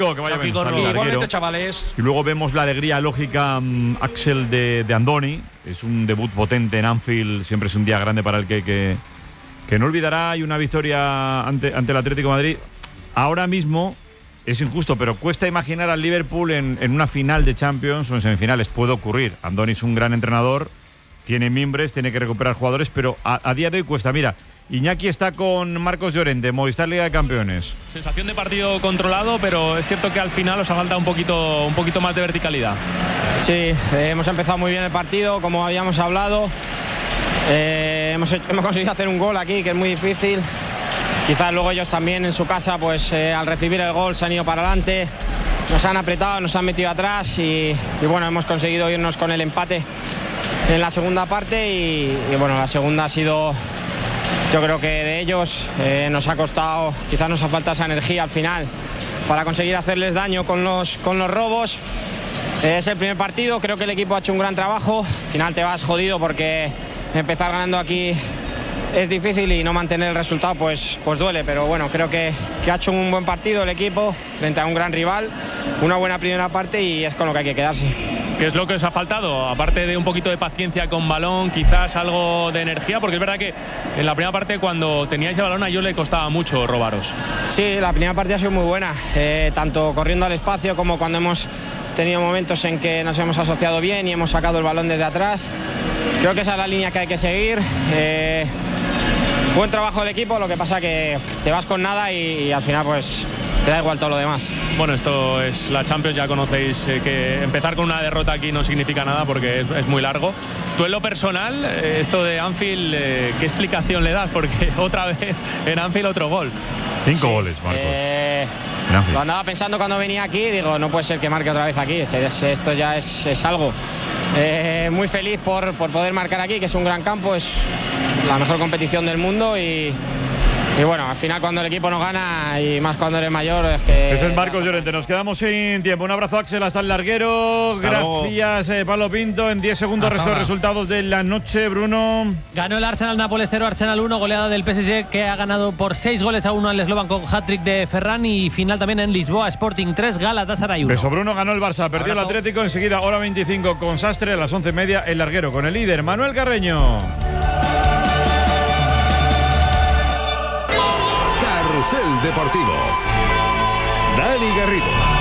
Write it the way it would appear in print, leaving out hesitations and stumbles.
Que vaya bien, igualmente, chavales. Y luego vemos la alegría lógica, Axel, de Andoni. Es un debut potente en Anfield. Siempre es un día grande para el que no olvidará. Hay una victoria ante el Atlético de Madrid. Ahora mismo es injusto, pero cuesta imaginar al Liverpool en una final de Champions o en semifinales. Puede ocurrir. Andoni es un gran entrenador, tiene mimbres, tiene que recuperar jugadores, pero a día de hoy cuesta. Mira, Iñaki está con Marcos Llorente, Movistar Liga de Campeones. Sensación de partido controlado, pero es cierto que al final os ha faltado un poquito más de verticalidad. Sí, hemos empezado muy bien el partido, como habíamos hablado. Hemos conseguido hacer un gol aquí, que es muy difícil. Quizás luego ellos también en su casa, pues al recibir el gol se han ido para adelante. Nos han apretado, nos han metido atrás y bueno, hemos conseguido irnos con el empate en la segunda parte y bueno, la segunda ha sido... Yo creo que de ellos nos ha costado, quizás nos ha faltado esa energía al final para conseguir hacerles daño con los robos. Es el primer partido, creo que el equipo ha hecho un gran trabajo. Al final te vas jodido porque empezar ganando aquí es difícil y no mantener el resultado pues duele. Pero bueno, creo que ha hecho un buen partido el equipo frente a un gran rival, una buena primera parte y es con lo que hay que quedarse. ¿Qué es lo que os ha faltado? Aparte de un poquito de paciencia con balón, quizás algo de energía, porque es verdad que en la primera parte cuando teníais el balón a ellos le costaba mucho robaros. Sí, la primera parte ha sido muy buena, tanto corriendo al espacio como cuando hemos tenido momentos en que nos hemos asociado bien y hemos sacado el balón desde atrás. Creo que esa es la línea que hay que seguir. Buen trabajo del equipo, lo que pasa que te vas con nada y al final pues te da igual todo lo demás. Bueno, esto es la Champions, ya conocéis que empezar con una derrota aquí no significa nada porque es muy largo. Tú en lo personal, esto de Anfield, ¿qué explicación le das? Porque otra vez en Anfield otro gol. 5 goles, Marcos. Lo andaba pensando cuando venía aquí, digo, no puede ser que marque otra vez aquí, esto ya es algo. Muy feliz por poder marcar aquí, que es un gran campo, es la mejor competición del mundo y bueno, al final cuando el equipo no gana y más cuando eres mayor es que... Ese es Marcos Llorente, nos quedamos sin tiempo. Un abrazo, Axel, hasta el larguero. Gracias, Pablo Pinto. En 10 segundos resultados de la noche, Bruno. Ganó el Arsenal Nápoles 0, Arsenal 1, goleada del PSG que ha ganado por 6-1 al Slovan con hat-trick de Ferran y final también en Lisboa, Sporting 3, Galatasaray 1. Beso, Bruno, ganó el Barça, perdió el Atlético, enseguida hora 25 con Sastre, a las 11:30 el larguero con el líder Manuel Carreño. Carrusel Deportivo. Dani Garrido.